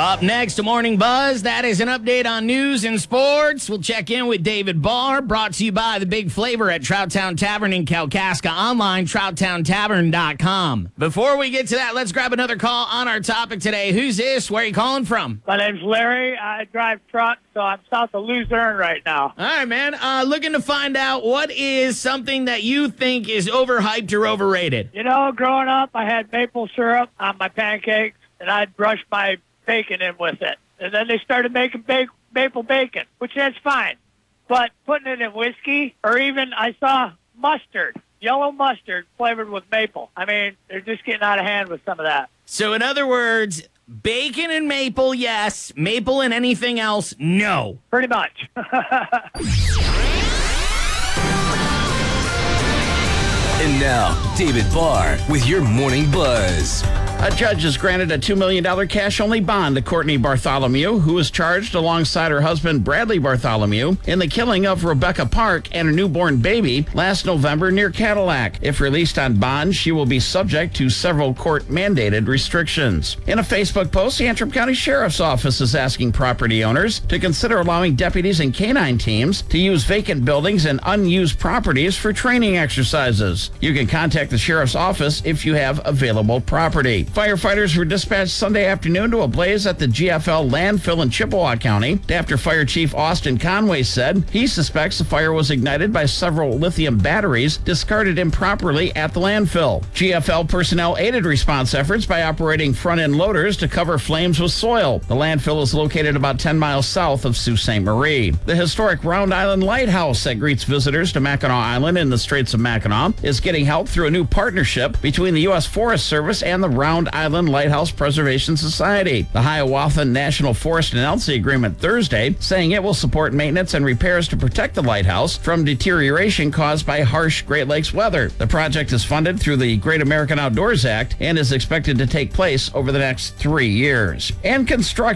Up next to Morning Buzz, that is an update on news and sports. We'll check in with David Barr, brought to you by The Big Flavor at Trout Town Tavern in Kalkaska. Online, TroutTownTavern.com. Before we get to that, let's grab another call on our topic today. Who's this? Where are you calling from? My name's Larry. I drive trucks, so I'm south of Luzerne right now. All right, man. Looking to find out what is something that you think is overhyped or overrated. You know, growing up, I had maple syrup on my pancakes, and I'd brush my bacon in with it. And then they started making maple bacon, which that's fine. But putting it in whiskey, or even I saw mustard, yellow mustard flavored with maple. I mean, they're just getting out of hand with some of that. So in other words, bacon and maple, yes. Maple and anything else, no. Pretty much. And now, David Barr with your Morning Buzz. A judge has granted a $2 million cash-only bond to Courtney Bartholomew, who was charged alongside her husband Bradley Bartholomew in the killing of Rebecca Park and her newborn baby last November near Cadillac. If released on bond, she will be subject to several court-mandated restrictions. In a Facebook post, the Antrim County Sheriff's Office is asking property owners to consider allowing deputies and canine teams to use vacant buildings and unused properties for training exercises. You can contact the Sheriff's Office if you have available property. Firefighters were dispatched Sunday afternoon to a blaze at the GFL landfill in Chippewa County after Fire Chief Austin Conway said he suspects the fire was ignited by several lithium batteries discarded improperly at the landfill. GFL personnel aided response efforts by operating front-end loaders to cover flames with soil. The landfill is located about 10 miles south of Sault Ste. Marie. The historic Round Island Lighthouse that greets visitors to Mackinac Island in the Straits of Mackinac is getting help through a new partnership between the U.S. Forest Service and the Round Island Lighthouse Preservation Society. The Hiawatha National Forest announced the agreement Thursday, saying it will support maintenance and repairs to protect the lighthouse from deterioration caused by harsh Great Lakes weather. The project is funded through the Great American Outdoors Act and is expected to take place over the next 3 years. And construction